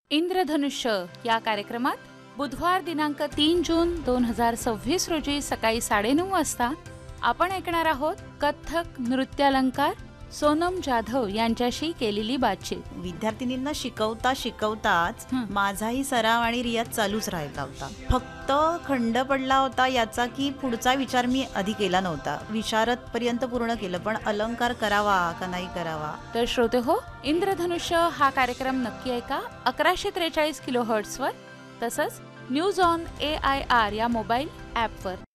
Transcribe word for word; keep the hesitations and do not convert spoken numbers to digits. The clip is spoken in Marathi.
इंद्रधनुष्य या कार्यक्रमात बुधवार दिनांक तीन जून दोन हजार सव्वीस रोजी सकाळी साडेनऊ वाजता आपण ऐकणार आहोत कथ्थक नृत्यालंकार सोनम जाधव यांच्याशी केलेली बातचीत. विद्यार्थिनींना शिकवता शिकवताच माझाही सराव आणि रियाज चालूच राहिला होता. फक्त खंड पडला होता याचा की पुढचा विचार मी आधी केला नव्हता. विशारद पर्यंत पूर्ण केलं, पण अलंकार करावा का नाही करावा. तर श्रोते हो, इंद्रधनुष्य हा कार्यक्रम नक्की ऐका अकराशे त्रेचाळीस किलो हर्ट्सवर, तसंच news on A I R या मोबाईल ॲपवर.